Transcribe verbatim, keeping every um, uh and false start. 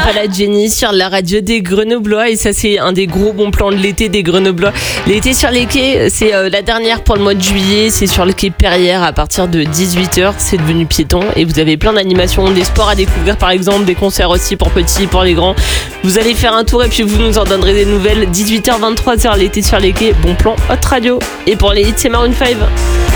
Voilà Jenny sur la radio des Grenoblois et ça c'est un des gros bons plans de l'été des Grenoblois. L'été sur les quais, c'est euh, la dernière pour le mois de juillet, c'est sur le quai Perrières à partir de dix-huit heures, c'est devenu piéton et vous avez plein d'animations, des sports à découvrir par exemple, des concerts aussi pour petits, pour les grands. Vous allez faire un tour et puis vous nous en donnerez des nouvelles. dix-huit heures vingt-trois heures l'été sur les quais, bon plan Hot Radio. Et pour les hits c'est Maroon cinq.